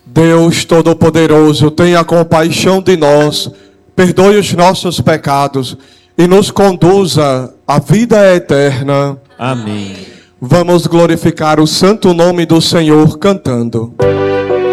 Deus Todo-Poderoso, tenha compaixão de nós, perdoe os nossos pecados e nos conduza à vida eterna. Amém. Vamos glorificar o santo nome do Senhor cantando.